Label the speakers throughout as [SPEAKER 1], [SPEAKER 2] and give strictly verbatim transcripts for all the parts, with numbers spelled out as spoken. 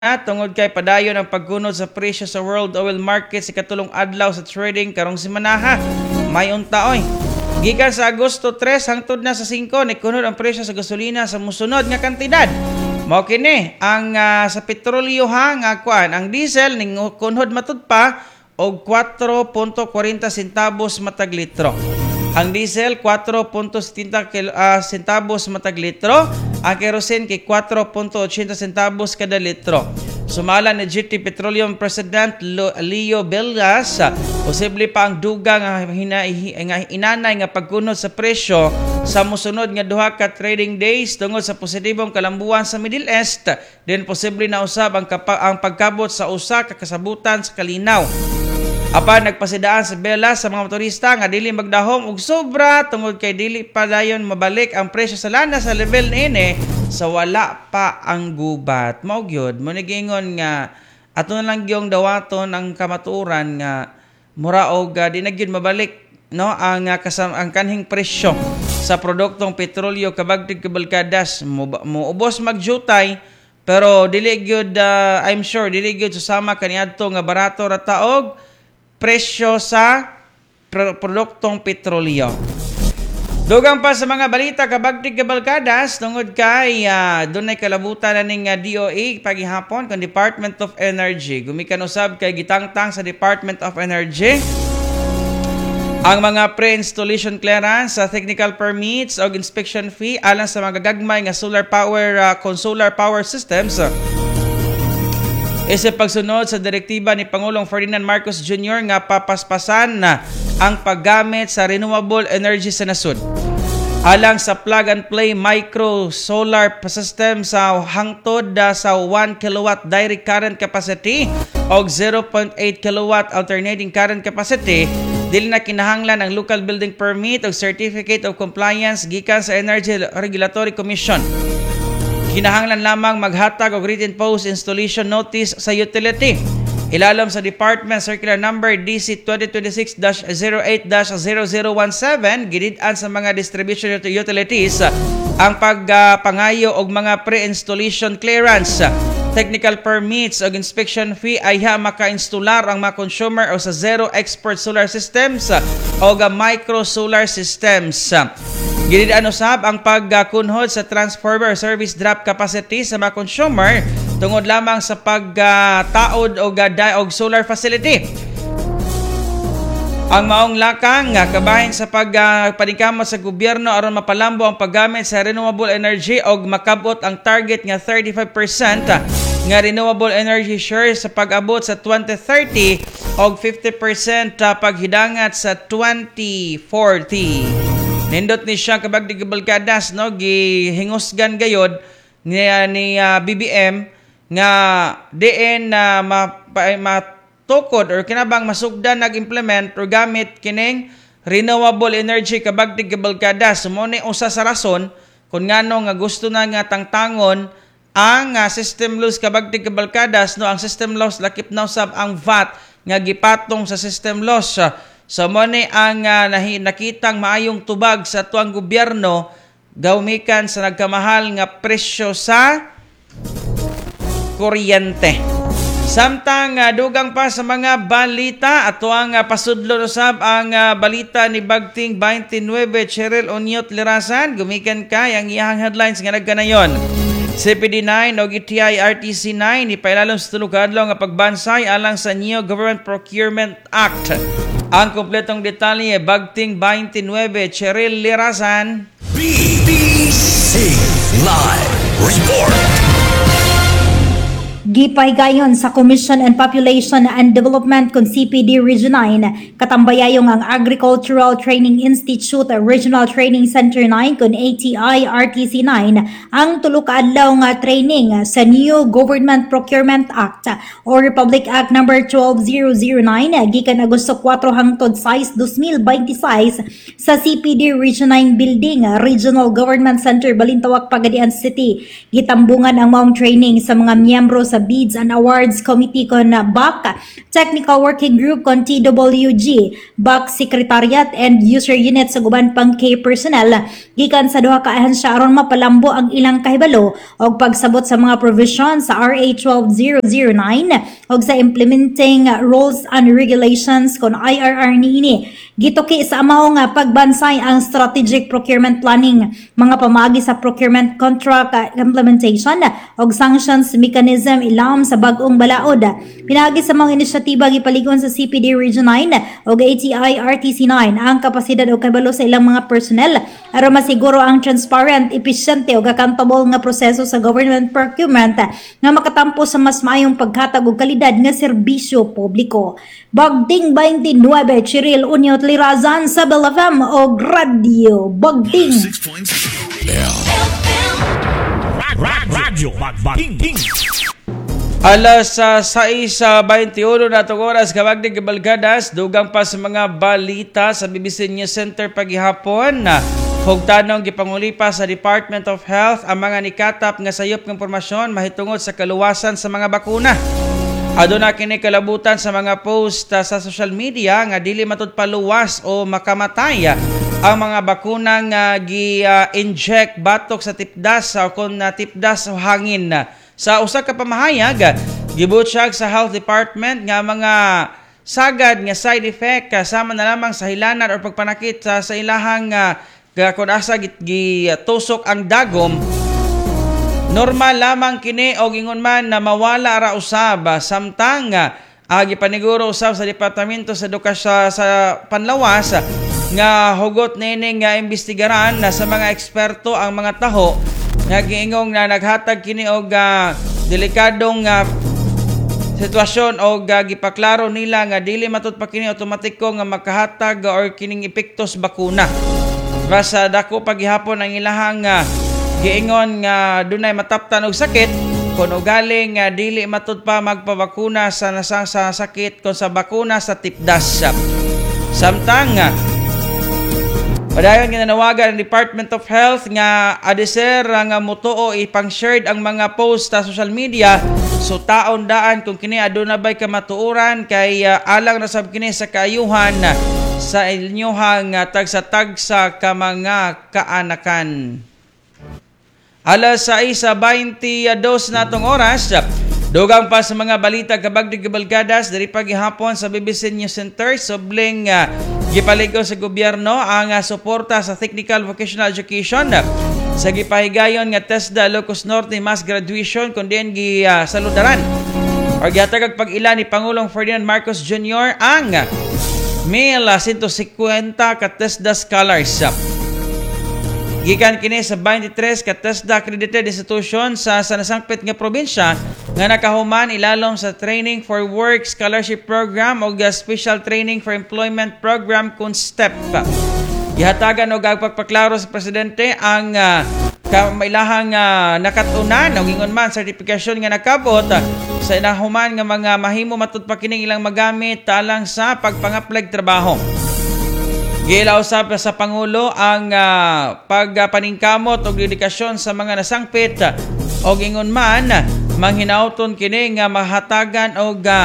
[SPEAKER 1] At tungod kay padayon ang pagkunod sa presyo sa world oil market sa katulong adlaw sa trading karong semanaha. May unta oy. Gikan sa Agosto tres hangtod na sa singko nikunod ang presyo sa gasolina sa musunod nga kantidad. Mao kini ang uh, sa petrolyo ha nga kuan ang diesel ning kunhod matud pa og four point forty centavos matag litro. Ang diesel four point seventy uh, centavos matag litro. Ang kerosene kay four point eighty centavos kada litro. Sumala ni G T Petroleum President Leo Belgas, posible pa ang duga nga, hina, nga inanay nga pagkunod sa presyo sa musunod nga duha ka trading days tungod sa positibong kalambuan sa Middle East. Then posible na usab ang, kapa, ang pagkabot sa usa ka kasabutan sa kalinaw. Apan nagpasidaan sa Bella sa mga motorista nga dili magdahom og sobra tungod kay dili pa dayon mabalik ang presyo sa lana sa level niini sa wala pa ang gubat. Mao gyud mo nigingon nga ato na lang gyung dawaton ang kamatuoran nga mura og uh, di na gyud mabalik no ang uh, kasam ang kanhing presyo sa produktong petrolyo kabagtig kabalkadas mo, mo ubos magjutay pero dili gyud uh, I'm sure dili gyud susama kaniadto nga barato ra taog presyo sa pro- produktong petrolyo. Dugang pa sa mga balita kabagtig kabalkadas tungod kay uh, dunay kalabutan na ning uh, D O E pagihapon kon Department of Energy. Gumikan usab kay gitangtang sa Department of Energy ang mga pre-installation clearance sa technical permits o inspection fee alang sa mga gagmay nga solar power uh, kon solar power systems. Isa pagsunod sa direktiba ni Pangulong Ferdinand Marcos Junior nga papaspasan na ang paggamit sa renewable energy sa nasod. Alang sa plug and play micro solar system sa hangtod sa one kilowatt direct current capacity o zero point eight kilowatt alternating current capacity, dili na kinahanglan ang local building permit o certificate of compliance gikan sa Energy Regulatory Commission. Kinahanglan lamang maghatag og written post installation notice sa utility. Ilalim sa Department Circular Number D C twenty twenty-six dash zero eight dash zero zero one seven, gidid-an sa mga distribution utilities ang pagpangayo og mga pre-installation clearance, technical permits o inspection fee ay ha maka-installar ang mga consumer o sa zero export solar systems o ga micro solar systems. Gidid-an usab ang pagkunhod sa transformer service drop capacity sa mga consumer tungod lamang sa pagtaod uh, o gaday og solar facility. Ang maong lakang nga kabahin sa pagpaningkamot uh, sa gobyerno aron mapalambo ang paggamit sa renewable energy og makabot ang target nga thirty-five percent nga renewable energy share sa pag-abot sa twenty thirty og fifty percent uh, paghidangat sa twenty forty. Nindot ni siya kabagdig kabalkadas no gihingusgan gayod ni, ni uh, B B M nga diin na uh, matukod or kinabang masugdan nag-implement or gamit kining renewable energy kabagdig kabalkadas. Mo ni usa sa rason kung ngano nga gusto na nga tangtangon ang uh, system loss kabagdig kabalkadas no ang system loss lakip na usab ang V A T nga gipatong sa system loss. So mo ni ang uh, nakitang maayong tubag sa tuang gobyerno gawmikan sa nagkamahal nga presyo sa kuryente. Samtang uh, dugang pa sa mga balita ato ang uh, pasudlo usab ang uh, balita ni Bagting twenty-nine Cheryl Onyot Lirasan gumikan kay ang iyang headlines nga nagkanayon. C P D nine o G T I R T C nine ipailalom sa tulog adlaw nga pagbansay alang sa New Government Procurement Act. Ang kompletong detalye Bagting twenty-nine Cheryl Lirasan.
[SPEAKER 2] B B C Live Report.
[SPEAKER 3] Gipaygayon sa Commission on Population and Development kon C P D Region nine, katambayayong ang Agricultural Training Institute Regional Training Center nine kon A T I R T C nine ang tulo ka adlaw nga training sa New Government Procurement Act o Republic Act number twelve thousand nine gikan Agosto four hangtod six twenty twenty-six sa C P D Region nine Building, Regional Government Center, Balintawak, Pagadian City. Gitambungan ang maong training sa mga miyembro sa sa Bids and Awards Committee kon B A C, Technical Working Group kon T W G, B A C Secretariat and User Unit sa guban pang key personnel gikan sa duha ka ahensya aron mapalambo ang ilang kahibalo og pagsabot sa mga provisions sa R A twelve thousand nine og sa implementing rules and regulations kon I R R niini. Gituki sa amao nga pagbansay ang strategic procurement planning, mga pamaagi sa procurement contract implementation og sanctions mechanism ilawom sa bag-ong balaod. Pinagi sa mga inisyatiba gipaligon sa C P D Region nine og A T I R T C nine ang kapasidad o kabalo sa ilang mga personnel aron masiguro ang transparent, episyente ug accountable nga proseso sa government procurement nga makatampo sa mas maayong paghatag og kalidad nga serbisyo publiko. Bagding twenty-nine, Chiril Unyot Lirazan sa Bell F M o Radio Bagding.
[SPEAKER 2] six point Radio Bagding.
[SPEAKER 1] Alas sa sais sa twenty-one na itong oras, kabagdig kabalgadas, dugang pa sa mga balita sa B B C News Center paghihapon. Hugtanong gipangulipa sa Department of Health ang mga nikatap nga sayop ng impormasyon mahitungod sa kaluwasan sa mga bakuna. Aduna kini kalabutan sa mga post uh, sa social media nga dili matud paluwas o makamatay uh, ang mga bakuna nga gi-inject uh, batok sa tipdas o uh, kung uh, tipdas o hangin. Uh, sa usa ka pamahayag, uh, gibutyag sa Health Department nga mga sagad nga side effect uh, sama na lamang sa hilanan o pagpanakit uh, sa ilahang uh, kung asa gitusok ang dagom. Normal lamang kini og ingon man na mawala ra usab samtang agi paniguro usab sa Departamento sa Edukasyon sa Panlawas nga hugot nining nga imbestigaran na sa mga eksperto ang mga taho nga giingong na naghatag kini og uh, delikadong uh, sitwasyon og uh, gipaklaro nila nga dili matud pa kini otomatiko nga makahatag or kining epektos bakuna. Basta dako paghihapon ang ilahang uh, giingon nga dunay mataptan og sakit kun ugaling nga dili matud pa magpabakuna sa nasang sa sakit kun sa bakuna sa tipdas. Samtang nga padayon nga nanawagan ang Department of Health nga adeser nga mutuo ipang-shared ang mga post sa social media so taon daan kung kini aduna bay ka matuoran kay uh, alang na sab kini sa kaayuhan sa inyohang uh, tagsa-tagsa ka mga kaanakan. Alas sais sa twenty-two na itong oras, dugang pa sa mga balita kabagdig kabalgadas dari paghihapon sa B B C News Center, sobling uh, gipaligon sa gobyerno ang uh, suporta sa technical vocational education sa gipahigayon nga TESDA Ilocos Norte mass graduation kundi gi uh, saludaran or gihatag pag-ila ni Pangulong Ferdinand Marcos Junior ang mil one fifty ka TESDA scholars. Gikan kini sa twenty-three ka TESDA accredited institution sa sanasangpit nga probinsya nga nakahuman ilalom sa Training for Work Scholarship Program o Special Training for Employment Program kun STEP. Gihatagan og pagpaklaro sa presidente ang uh, kamailahang uh, nakatunan o gingon man sertifikasyon nga nakabot uh, sa inahuman nga mga mahimo matud pa kining ilang magamit talang sa pagpang-apply trabaho. Gilaw sa sa Pangulo ang uh, pagpaningkamot og dedikasyon sa mga nasangpit uh, og ingon man uh, manghinauton kini nga mahatagan og uh,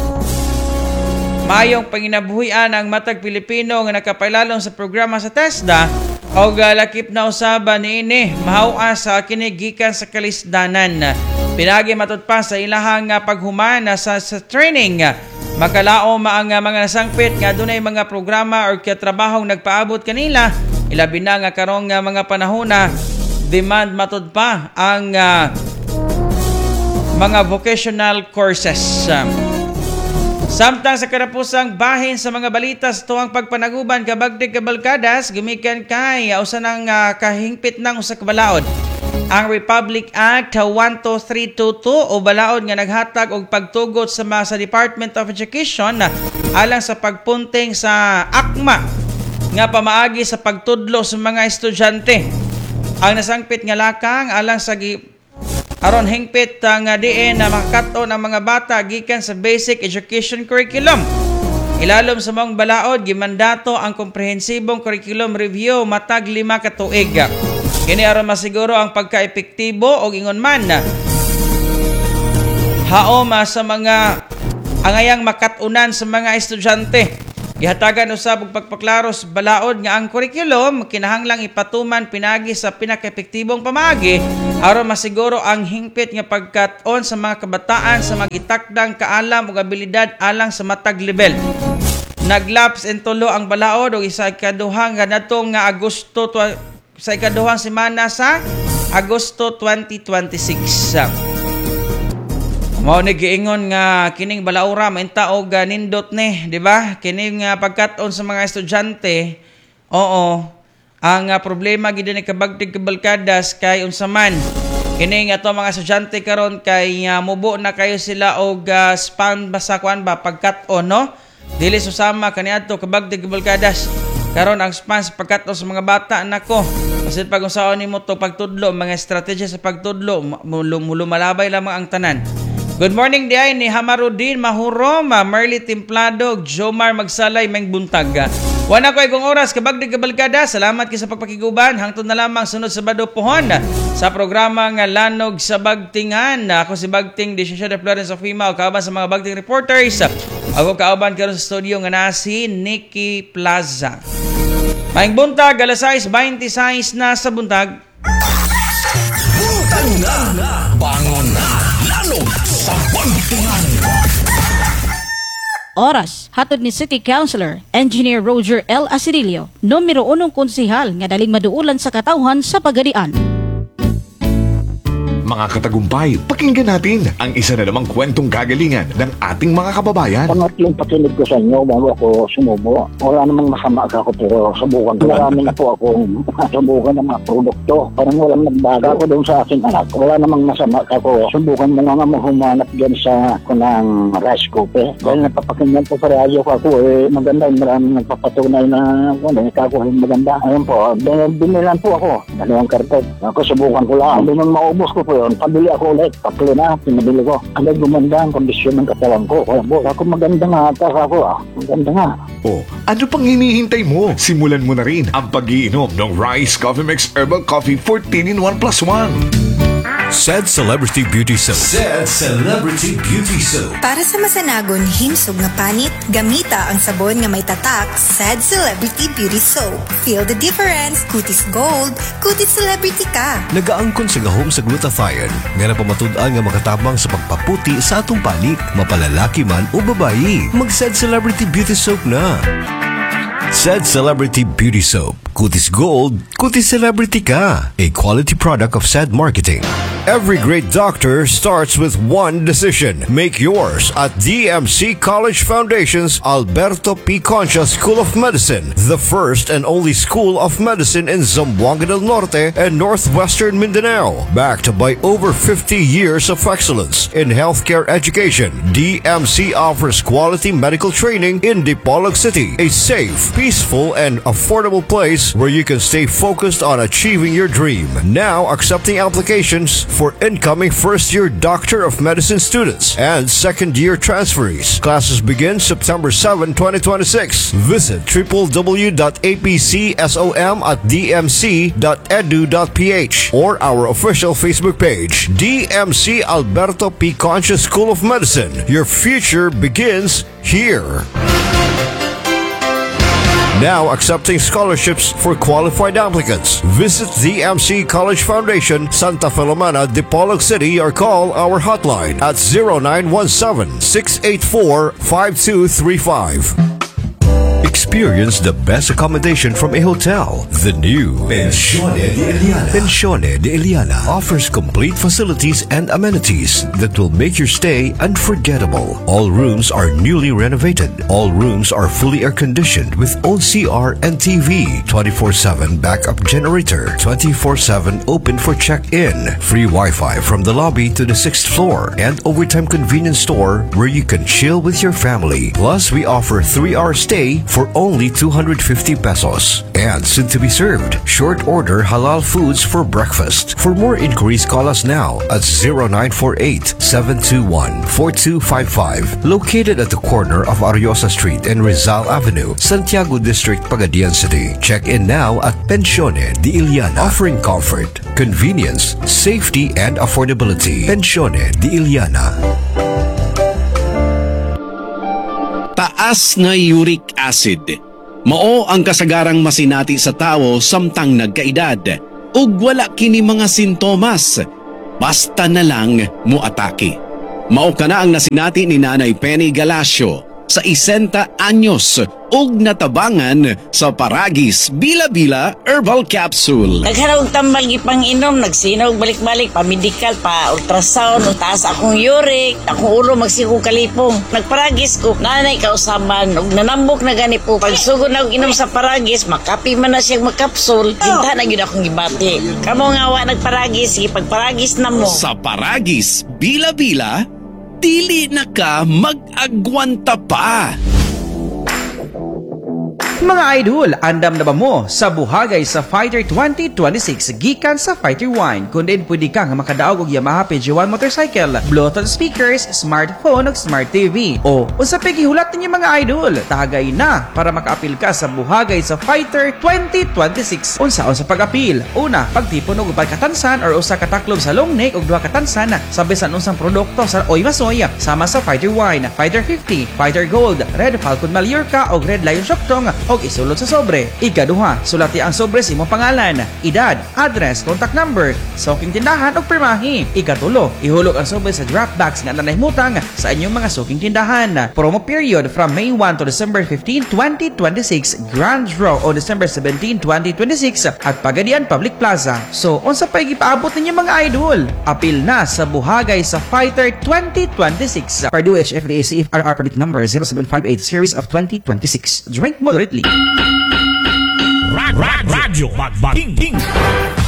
[SPEAKER 1] mayong panginabuhian ang matag Pilipino nga nakapailalom sa programa sa TESDA og uh, lakip na usaba niini mahawa sa kini gikan sa kalisdanan. Pinagi matud pa sa ilahang uh, paghumana sa, sa training uh, makalaom ang uh, mga nasangpit nga dunay mga programa or kaya trabahong nagpaabot kanila ilabi na nga karong uh, mga panahona demand matud pa ang uh, mga vocational courses. Samtang sa karapusang bahin sa mga balita sa tuwang pagpanaguban kabagdig kabalkadas gumikan kay uh, usa nang uh, kahingpit ng usa ka balaod ang Republic Act one two three two two o balaod nga naghatag og pagtugot sa mga sa Department of Education alang sa pagpunting sa akma nga pamaagi sa pagtudlo sa mga estudyante. Ang nasangpit nga lakang alang sa gi aron hingpit nga diin na makakat-on ang mga bata gikan sa basic education curriculum. Ilalom sa mong balaod gimandato ang komprehensibong curriculum review matag lima ka tuig. Kini aron masiguro ang pagka-epektibo og ingon man haom ah, sa mga angayang makatunan sa mga estudyante. Gihatagan usab og pagpaklaro sa balaod nga ang kurikulum kinahanglang ipatuman pinagi sa pinaka-epektibong pamaagi aron masiguro ang hingpit nga pagkat-on sa mga kabataan sa magitakdang kaalam ug abilidad alang sa matag level. Naglaps en tulo ang balaod og isa ikaduhang ganadtong nga Agosto sa ikaduhang semana sa Agosto twenty twenty-six. Mao ni giingon nga kining balaura mainta og uh, nindot ni, di ba? Kining uh, pagkat-on sa mga estudyante. Oo. Ang uh, problema gid ni kabagtig kabalkadas kay unsa man kining ato mga estudyante karon kay uh, mubo na kayo sila og uh, span basa kuan ba pagkat-on, no? Dili susama kaniadto kabagtig kabalkadas. Karon ang span sa pagkat-on sa mga bata nako. Kasi pag unsaon nimo to pagtudlo, mga estratehiya sa pagtudlo, lumalabay lamang ang tanan. Good morning diay ni Hamarudin Mahurom, Merly Templado, Jomar Magsalay, Meng Buntag. Wana ko igong oras, kabagdig kabalkada. Salamat kayo sa pagpakiguban. Hangtod na lamang sunod sa Bado Pohon sa programa nga Lanog sa Bagtingan. Ako si Bagting, Desisyon de Florence of Hima, o kauban sa mga Bagting reporters. Ako kauban karon sa studio nga na si Nikki Plaza. Maing buntag, alas sais twenty-six na sa buntag.
[SPEAKER 2] Buntag na, bangon na, Lanog sa Bagtingan.
[SPEAKER 4] Oras, hatod ni City Councilor, Engineer Roger L. Asidilio, numero unong konsihal nga daling maduulan sa katawhan sa Pagadian.
[SPEAKER 5] Mga katagumpay, pakinggan natin ang isa na namang kwentong kagalingan ng ating mga kababayan.
[SPEAKER 6] Pangatlong pakinig ko sa inyo bago ako sumubo. Wala namang masama ako pero subukan ko. Marami na po akong subukan ng mga produkto. Parang walang nagbaga ako doon sa aking anak. Wala namang masama ako. Subukan mo nga mahumanap dyan sa kunang rice cooker. Dahil napapakinggan po sa radyo ko ako eh maganda. Maraming nagpapatunay na ano, ikakuhin maganda. Ayun po, binilan po ako. Dalawang karton. Ako subukan ko lang. Hindi nang maubos ko po yun. Pabili ako ulit. Tatlo na. Pinabili ko. Agad gumanda ang kondisyon ng katawan ko. Kaya po, ako maganda nga. Tapos ako ah. Maganda nga.
[SPEAKER 5] O, ano pang hinihintay mo? Simulan mo na rin ang pag-iinom ng Rice Coffee Mix Herbal Coffee fourteen in one plus one.
[SPEAKER 2] Said Celebrity Beauty Soap. Said Celebrity Beauty Soap.
[SPEAKER 7] Para sa masanagon himsog nga panit, gamita ang sabon nga may tatak, Said Celebrity Beauty Soap. Feel the difference. Kutis Gold, kutis celebrity ka.
[SPEAKER 8] Nagaangkon sa gahom sa glutathione, nga napamatud-an nga makatabang sa pagpaputi sa atong panit, mapalalaki man o babayi. Mag-Said Celebrity Beauty Soap na. Said Celebrity Beauty Soap. Kutis Gold, kutis celebrity ka. A quality product of Said Marketing. Every great doctor starts with one decision. Make yours at D M C College Foundation's Alberto P. Concha School of Medicine, the first and only school of medicine in Zamboanga del Norte and northwestern Mindanao. Backed by over fifty years of excellence in healthcare education, D M C offers quality medical training in Dipolog City, a safe, peaceful, and affordable place where you can stay focused on achieving your dream. Now accepting applications for incoming first-year Doctor of Medicine students and second-year transferees. Classes begin September seventh, twenty twenty-six. Visit w w w dot a p c som at d m c dot e d u dot p h or our official Facebook page, D M C Alberto P. Concha School of Medicine. Your future begins here. Now accepting scholarships for qualified applicants. Visit D M C College Foundation, Santa Filomena, Dipolog City, or call our hotline at zero nine one seven, six eight four, five two three five. Experience the best accommodation from a hotel. The new Pensione de Eliana. Pensione de Eliana offers complete facilities and amenities that will make your stay unforgettable. All rooms are newly renovated. All rooms are fully air-conditioned with own C R and T V, twenty-four seven backup generator, twenty-four seven open for check-in, free Wi-Fi from the lobby to the sixth floor, and overtime convenience store where you can chill with your family. Plus, we offer three-hour stay for for only two hundred fifty pesos. And soon to be served, short order halal foods for breakfast. For more inquiries, call us now at zero nine four eight, seven two one, four two five five. Located at the corner of Ariosa Street and Rizal Avenue, Santiago District, Pagadian City. Check in now at Pensione de Iliana, offering comfort, convenience, safety, and affordability. Pensione de Iliana.
[SPEAKER 9] Taas nga uric acid. Mao ang kasagarang masinati sa tao samtang nagkaedad. Ug wala kini mga sintomas. Basta na lang muatake. Mao kana ang nasinati ni Nanay Penny Galacio sa isenta anyos ug natabangan sa Paragis Bila-Bila Herbal Capsule.
[SPEAKER 10] Nagharog tambal gipang inom, nagsinog balik-balik pa medical pa ultrasound, taas akong uric, akong ulo magsigo kalipong. Nagparagis ko, nanay kausaban ug nanambok na gani po. Pagsugod na og inom sa Paragis, makapi man na siyang makapsul, ginta na gyud akong gibati. Kamo nga wa nagparagis, sige pagparagis na mo.
[SPEAKER 9] Sa Paragis Bila-Bila, dili na ka mag-agwanta pa.
[SPEAKER 1] Mga idol, andam na ba mo sa buhagay sa Fighter twenty twenty-six gikan sa Fighter One? Kung din pwede kang makadaog og Yamaha P G one motorcycle, Bluetooth speakers, smartphone ug smart T V. O usapig ihulat ninyo mga idol, tagay na para makaapil ka sa buhagay sa Fighter twenty twenty-six. Unsaon sa pag-apil? Una, pagtipon og upat katansan or usa ka taklob sa long neck ug duha katansan sa bisan unsang produkto sa Oy Masoy sama sa Fighter One, Fighter fifty, Fighter Gold, Red Falcon Mallorca ug Red Lion Shoktong og isulod sa sobre. Ikaduha, sulati ang sobre sa imong pangalan, edad, address, contact number, suking tindahan ug pirmahi. Ikatulo, ihulog ang sobre sa draft box nga nanahimutang sa inyong mga suking tindahan. Promo period from May first to December fifteenth, twenty twenty-six. Grand draw on December seventeenth, twenty twenty-six at Pagadian Public Plaza. So, unsa pa'y gipaabot ninyo mga idol? Apil na sa buhagay sa Fighter twenty twenty-six. Purdue H F D A C F R R permit number zero seven five eight series of twenty twenty-six. Drink moderately.
[SPEAKER 2] Radyo Magbating.